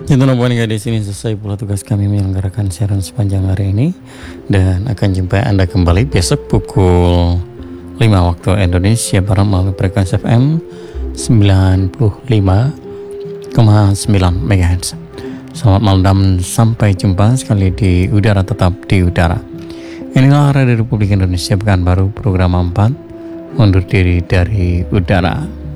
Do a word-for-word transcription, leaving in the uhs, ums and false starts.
Itu namanya di sini selesai pula tugas kami menyelenggarakan siaran sepanjang hari ini, dan akan jumpa Anda kembali besok pukul lima waktu Indonesia Barat melalui frekuensi F M sembilan puluh lima koma sembilan megahertz. Selamat malam dan sampai jumpa sekali di udara, tetap di udara. Inilah Radio Republik Indonesia Pekanbaru program empat, undur diri dari udara.